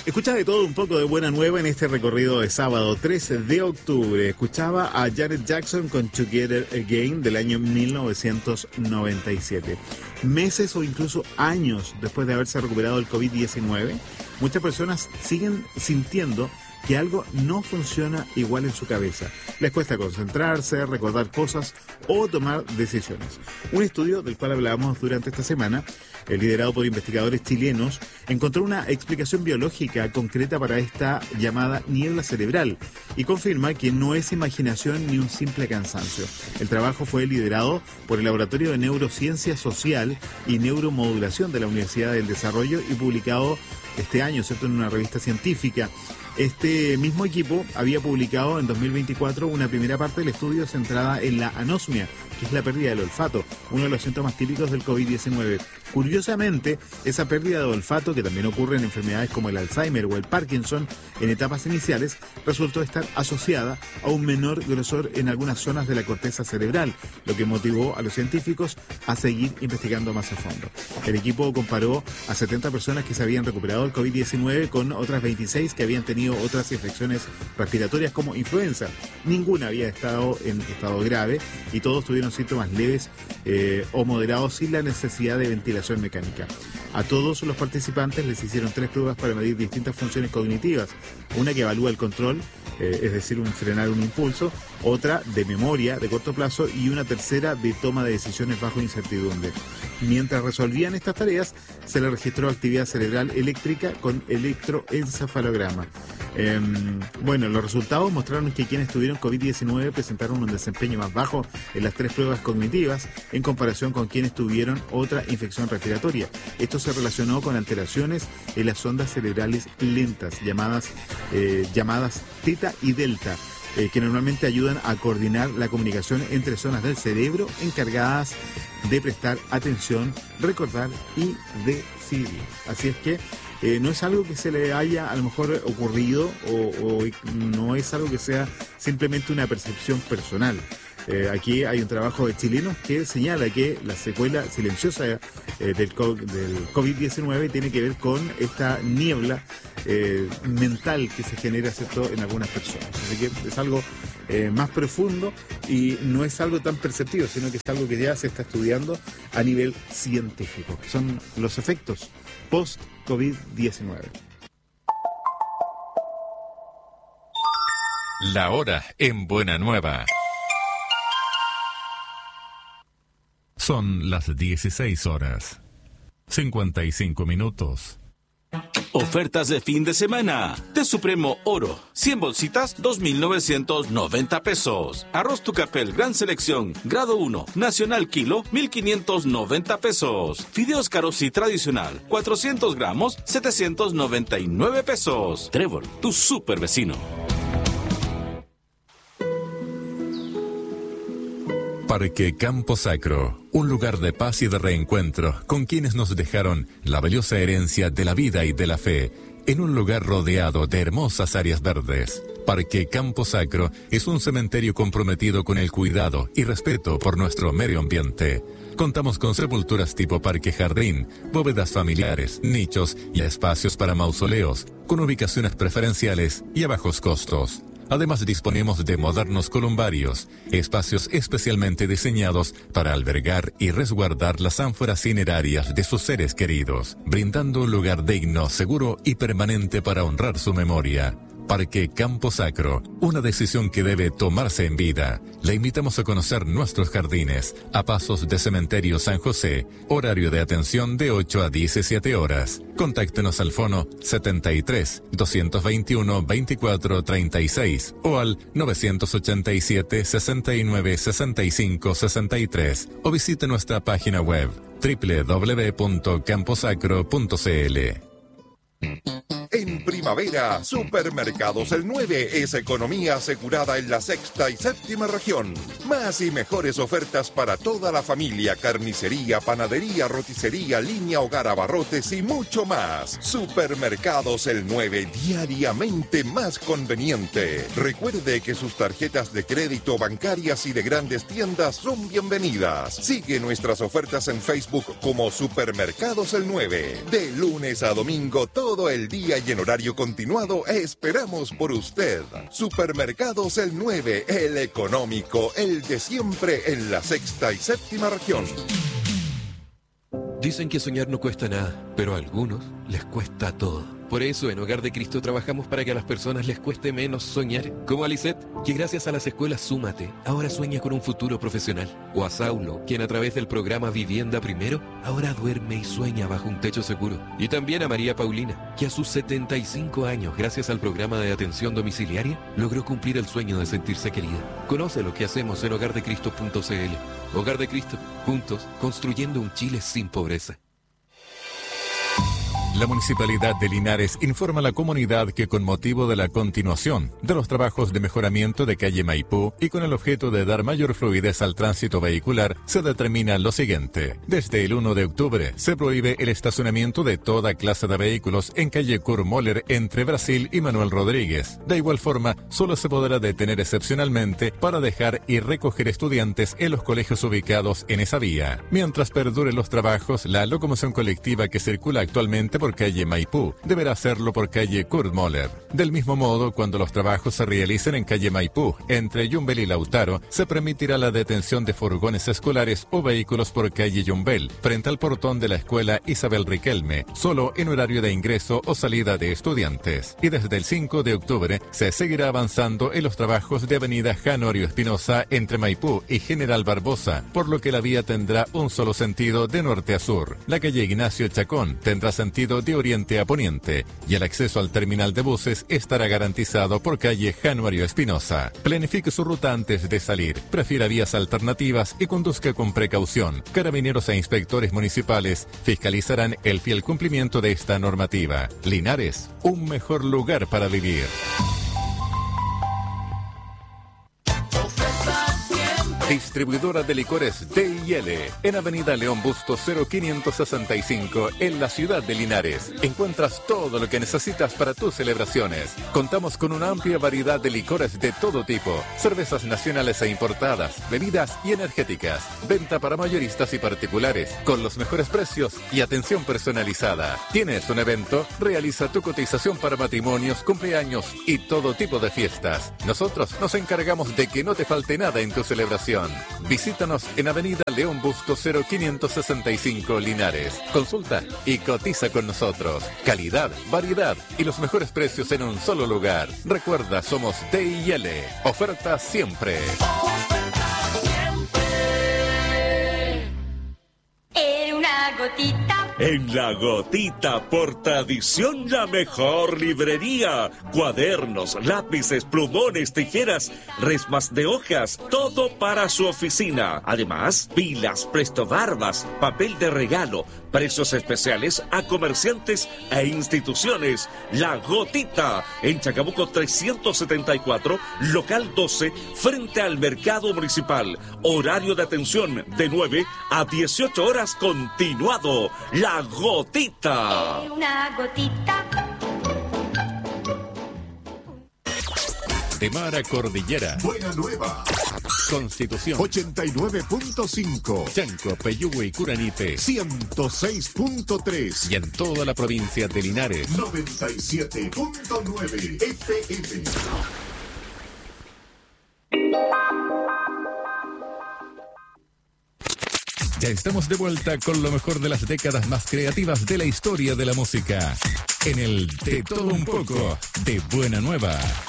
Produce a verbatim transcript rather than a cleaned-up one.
Escucha de todo un poco de buena nueva en este recorrido de sábado trece de octubre. Escuchaba a Janet Jackson con Together Again del año mil novecientos noventa y siete. Meses o incluso años después de haberse recuperado del covid diecinueve, muchas personas siguen sintiendo que algo no funciona igual en su cabeza. Les cuesta concentrarse, recordar cosas o tomar decisiones. Un estudio del cual hablábamos durante esta semana, liderado por investigadores chilenos, encontró una explicación biológica concreta para esta llamada niebla cerebral y confirma que no es imaginación ni un simple cansancio. El trabajo fue liderado por el Laboratorio de Neurociencia Social y Neuromodulación de la Universidad del Desarrollo y publicado este año, ¿cierto?, en una revista científica. Este mismo equipo había publicado en dos mil veinticuatro una primera parte del estudio centrada en la anosmia, que es la pérdida del olfato, uno de los síntomas típicos del covid diecinueve. Curiosamente, esa pérdida de olfato, que también ocurre en enfermedades como el Alzheimer o el Parkinson, en etapas iniciales, resultó estar asociada a un menor grosor en algunas zonas de la corteza cerebral, lo que motivó a los científicos a seguir investigando más a fondo. El equipo comparó a setenta personas que se habían recuperado del covid diecinueve con otras veintiséis que habían tenido otras infecciones respiratorias como influenza. Ninguna había estado en estado grave y todos tuvieron síntomas leves eh, o moderados sin la necesidad de ventilación mecánica. A todos los participantes les hicieron tres pruebas para medir distintas funciones cognitivas. Una que evalúa el control, eh, es decir, un frenar un impulso, otra de memoria de corto plazo y una tercera de toma de decisiones bajo incertidumbre. Mientras resolvían estas tareas, se les registró actividad cerebral eléctrica con electroencefalograma. Eh, bueno, los resultados mostraron que quienes tuvieron covid diecinueve presentaron un desempeño más bajo en las tres pruebas cognitivas en comparación con quienes tuvieron otra infección respiratoria. Esto se relacionó con alteraciones en las ondas cerebrales lentas, llamadas, eh, llamadas teta y delta, eh, que normalmente ayudan a coordinar la comunicación entre zonas del cerebro encargadas de prestar atención, recordar y decidir. Así es que Eh, no es algo que se le haya a lo mejor ocurrido o, o no es algo que sea simplemente una percepción personal. Eh, aquí hay un trabajo de chilenos que señala que la secuela silenciosa eh, del, del covid diecinueve tiene que ver con esta niebla eh, mental que se genera, ¿cierto?, en algunas personas. Así que es algo eh, más profundo y no es algo tan perceptivo, sino que es algo que ya se está estudiando a nivel científico. Son los efectos post covid diecinueve. La hora en Buena Nueva. Son las dieciséis horas, cincuenta y cinco minutos. Ofertas de fin de semana de Supremo Oro. cien bolsitas, dos mil novecientos noventa pesos. Arroz Tucapel, gran selección, grado uno, nacional kilo, mil quinientos noventa pesos. Fideos Carosi tradicional, cuatrocientos gramos, setecientos noventa y nueve pesos. Trébol, tu super vecino. Parque Campo Sacro, un lugar de paz y de reencuentro con quienes nos dejaron la valiosa herencia de la vida y de la fe, en un lugar rodeado de hermosas áreas verdes. Parque Campo Sacro es un cementerio comprometido con el cuidado y respeto por nuestro medio ambiente. Contamos con sepulturas tipo parque jardín, bóvedas familiares, nichos y espacios para mausoleos, con ubicaciones preferenciales y a bajos costos. Además, disponemos de modernos columbarios, espacios especialmente diseñados para albergar y resguardar las ánforas cinerarias de sus seres queridos, brindando un lugar digno, seguro y permanente para honrar su memoria. Parque Campo Sacro, una decisión que debe tomarse en vida. Le invitamos a conocer nuestros jardines, a pasos de Cementerio San José, horario de atención de ocho a diecisiete horas. Contáctenos al fono setenta y tres, doscientos veintiuno, veinticuatro treinta y seis o al novecientos ochenta y siete, sesenta y nueve, sesenta y cinco, sesenta y tres o visite nuestra página web doble u doble u doble u punto camposacro punto c l. En primavera, Supermercados El nueve es economía asegurada en la sexta y séptima región. Más y mejores ofertas para toda la familia, carnicería, panadería, roticería, línea, hogar, abarrotes y mucho más. Supermercados El nueve, diariamente más conveniente. Recuerde que sus tarjetas de crédito, bancarias y de grandes tiendas son bienvenidas. Sigue nuestras ofertas en Facebook como Supermercados El nueve. De lunes a domingo, todo el día y en horario continuado esperamos por usted. Supermercados El nueve, el económico, el de siempre en la sexta y séptima región. Dicen que soñar no cuesta nada, pero a algunos les cuesta todo. Por eso en Hogar de Cristo trabajamos para que a las personas les cueste menos soñar. Como a Lisette, que gracias a las escuelas Súmate, ahora sueña con un futuro profesional. O a Saulo, quien a través del programa Vivienda Primero, ahora duerme y sueña bajo un techo seguro. Y también a María Paulina, que a sus setenta y cinco años, gracias al programa de atención domiciliaria, logró cumplir el sueño de sentirse querida. Conoce lo que hacemos en hogar de cristo punto c l. Hogar de Cristo, juntos, construyendo un Chile sin pobreza. La Municipalidad de Linares informa a la comunidad que con motivo de la continuación de los trabajos de mejoramiento de calle Maipú y con el objeto de dar mayor fluidez al tránsito vehicular, se determina lo siguiente. Desde el uno de octubre se prohíbe el estacionamiento de toda clase de vehículos en calle Kurt Moller entre Brasil y Manuel Rodríguez. De igual forma, solo se podrá detener excepcionalmente para dejar y recoger estudiantes en los colegios ubicados en esa vía. Mientras perduren los trabajos, la locomoción colectiva que circula actualmente por calle Maipú deberá hacerlo por calle Kurt Moller. Del mismo modo, cuando los trabajos se realicen en calle Maipú, entre Yumbel y Lautaro, se permitirá la detención de furgones escolares o vehículos por calle Yumbel, frente al portón de la escuela Isabel Riquelme, solo en horario de ingreso o salida de estudiantes. Y desde el cinco de octubre se seguirá avanzando en los trabajos de avenida Janorio Espinosa entre Maipú y General Barbosa, por lo que la vía tendrá un solo sentido de norte a sur. La calle Ignacio Chacón tendrá sentido de oriente a poniente y el acceso al terminal de buses estará garantizado por calle Januario Espinosa. Planifique su ruta antes de salir, prefiera vías alternativas y conduzca con precaución. Carabineros e inspectores municipales fiscalizarán el fiel cumplimiento de esta normativa. Linares, un mejor lugar para vivir. Distribuidora de licores D y L, en Avenida León Bustos cero quinientos sesenta y cinco, en la ciudad de Linares. Encuentras todo lo que necesitas para tus celebraciones. Contamos con una amplia variedad de licores de todo tipo, cervezas nacionales e importadas, bebidas y energéticas. Venta para mayoristas y particulares, con los mejores precios y atención personalizada. ¿Tienes un evento? Realiza tu cotización para matrimonios, cumpleaños y todo tipo de fiestas. Nosotros nos encargamos de que no te falte nada en tu celebración. Visítanos en Avenida León Bustos cero quinientos sesenta y cinco, Linares. Consulta y cotiza con nosotros. Calidad, variedad y los mejores precios en un solo lugar. Recuerda, somos T y L. Oferta siempre. En una gotita. En La Gotita, por tradición, la mejor librería. Cuadernos, lápices, plumones, tijeras, resmas de hojas, todo para su oficina. Además, pilas, presto barbas, papel de regalo, precios especiales a comerciantes e instituciones. La Gotita, en Chacabuco trescientos setenta y cuatro, local doce, frente al Mercado Municipal. Horario de atención de nueve a dieciocho horas continuado. La Gotita. Una gotita. De mar a cordillera. Buena Nueva. Constitución. ochenta y nueve punto cinco. Chanco, Peyúgue y Curanipe. ciento seis punto tres. Y en toda la provincia de Linares. noventa y siete punto nueve F M. Ya estamos de vuelta con lo mejor de las décadas más creativas de la historia de la música. En el De Todo Un Poco de Buena Nueva.